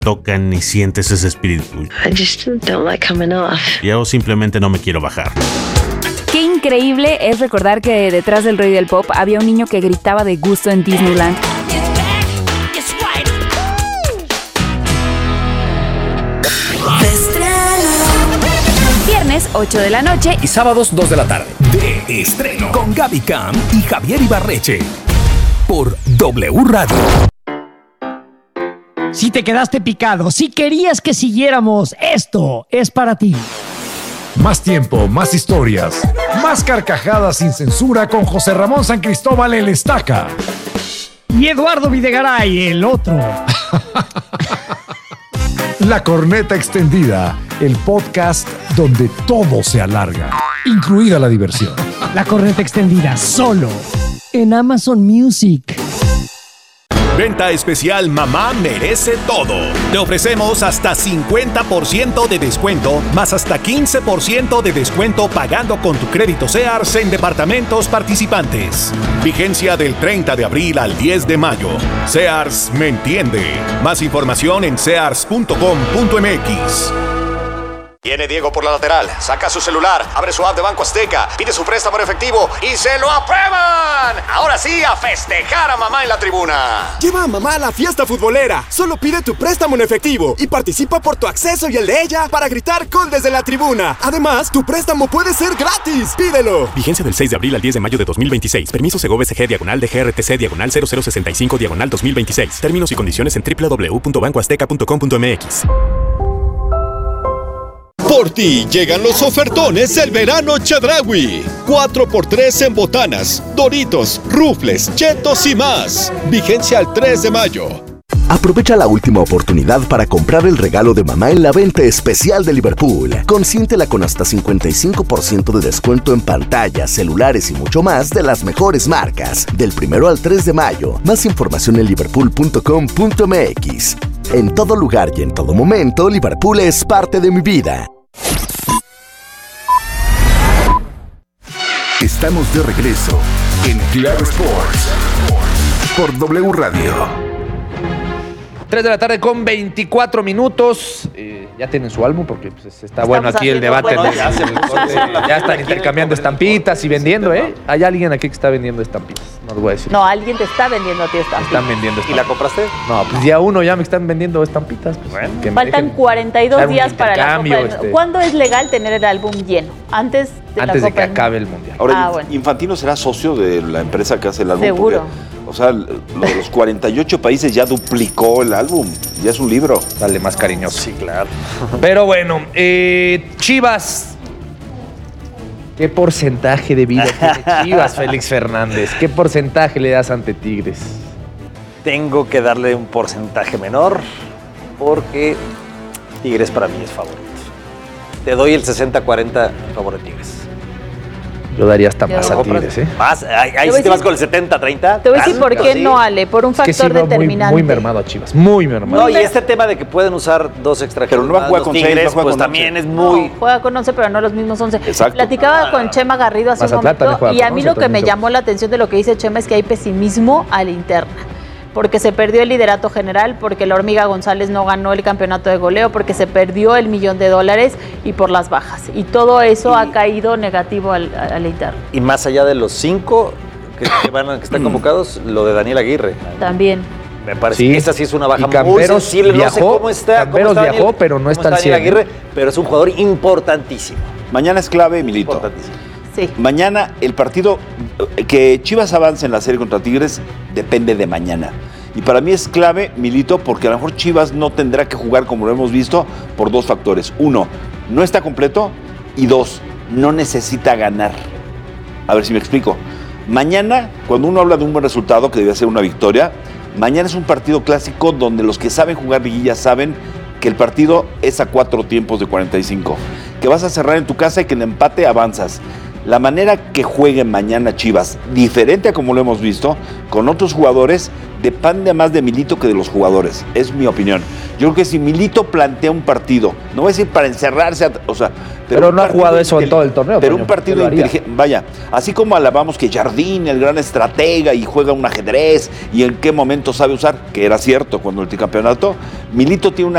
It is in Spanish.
tocan ni sientes ese espíritu. I just don't like coming off. Yo simplemente no me quiero bajar. Qué increíble es recordar que detrás del rey del pop había un niño que gritaba de gusto en Disneyland. Viernes 8 de la noche y sábados 2 de la tarde. De estreno con Gaby Cam y Javier Ibarreche por W Radio. Si te quedaste picado, si querías que siguiéramos, esto es para ti. Más tiempo, más historias, más carcajadas sin censura con José Ramón San Cristóbal el Estaca. Y Eduardo Videgaray, el otro. La Corneta Extendida, el podcast donde todo se alarga, incluida la diversión. La Corneta Extendida, solo en Amazon Music. Venta especial Mamá Merece Todo. Te ofrecemos hasta 50% de descuento, más hasta 15% de descuento pagando con tu crédito Sears en departamentos participantes. Vigencia del 30 de abril al 10 de mayo. Sears me entiende. Más información en sears.com.mx. Viene Diego por la lateral, saca su celular, abre su app de Banco Azteca, pide su préstamo en efectivo y ¡se lo aprueban! Ahora sí, a festejar a mamá en la tribuna. Lleva a mamá a la fiesta futbolera. Solo pide tu préstamo en efectivo y participa por tu acceso y el de ella para gritar gol desde la tribuna. Además, tu préstamo puede ser gratis. ¡Pídelo! Vigencia del 6 de abril al 10 de mayo de 2026. Permiso Segov SG /DGRTC/0065/2026. Términos y condiciones en www.bancoazteca.com.mx. Por ti llegan los ofertones del verano Chedraui. 4x3 en botanas, Doritos, Rufles, Chetos y más. Vigencia al 3 de mayo. Aprovecha la última oportunidad para comprar el regalo de mamá en la venta especial de Liverpool. Consiéntela con hasta 55% de descuento en pantallas, celulares y mucho más de las mejores marcas. Del 1 al 3 de mayo. Más información en liverpool.com.mx. En todo lugar y en todo momento, Liverpool es parte de mi vida. Estamos de regreso en Claro Sports por W Radio. 3 de la tarde con 24 minutos. Ya tienen su álbum porque pues, está bueno aquí el debate. Bueno, ya están intercambiando estampitas y vendiendo, ¿eh? Hay alguien aquí que está vendiendo estampitas. No lo voy a decir. No, alguien te está vendiendo a ti estampitas. Están vendiendo estampitas. ¿Y la compraste? No, pues día uno ya me están vendiendo estampitas. Pues, bueno, faltan 42 días para la Copa. ¿Cuándo es legal tener el álbum lleno? Antes de que acabe el Mundial. Ahora, bueno. Infantino será socio de la empresa que hace el álbum. Seguro. Porque, o sea, lo de los 48 países ya duplicó el álbum. Ya es un libro. Dale más cariñoso. Sí, claro. Pero bueno, Chivas. ¿Qué porcentaje de vida tiene Chivas, Félix Fernández? ¿Qué porcentaje le das ante Tigres? Tengo que darle un porcentaje menor porque Tigres para mí es favorito. Te doy el 60-40 en favor de Tigres. Yo daría hasta más a Tigres, ¿eh? ¿Más? Ahí sí te vas con el 70-30. Te voy a decir por qué no, Ale. Por un factor determinante. Muy mermado a Chivas. Muy mermado. No, y este tema de que pueden usar dos extranjeros. Pero no va a jugar con Tigres, 6, va a jugar pues con también 11. es muy... No, juega con 11, pero no los mismos 11. Exacto. Platicaba con Chema Garrido hace un momento y a mí lo que me llamó la atención de lo que dice Chema es que hay pesimismo a la interna. Porque se perdió el liderato general, porque la Hormiga González no ganó el campeonato de goleo, porque se perdió el $1,000,000 y por las bajas. Y todo eso ha caído negativo a la interna. Y más allá de los 5 que están convocados, lo de Daniel Aguirre. También. Me parece que esa sí es una baja muy sensible. No sé cómo está. Camberos viajó, pero no está al 100. Daniel Aguirre, pero es un jugador importantísimo. Mañana es clave, Milito. Importantísimo. Sí. Mañana el partido que Chivas avance en la serie contra Tigres depende de mañana. Y para mí es clave, Milito, porque a lo mejor Chivas no tendrá que jugar como lo hemos visto por dos factores. Uno, no está completo. Y dos, no necesita ganar. A ver si me explico. Mañana, cuando uno habla de un buen resultado, que debe ser una victoria, mañana es un partido clásico donde los que saben jugar liguilla saben que el partido es a 4 tiempos de 45. Que vas a cerrar en tu casa y que en el empate avanzas. La manera que juegue mañana Chivas, diferente a como lo hemos visto, con otros jugadores, depende más de Milito que de los jugadores. Es mi opinión. Yo creo que si Milito plantea un partido, no voy a decir para encerrarse, pero no ha jugado eso en todo el torneo. Pero un partido inteligente, vaya, así como alabamos que Jardín, el gran estratega, y juega un ajedrez, y en qué momento sabe usar, que era cierto cuando el tricampeonato, Milito tiene una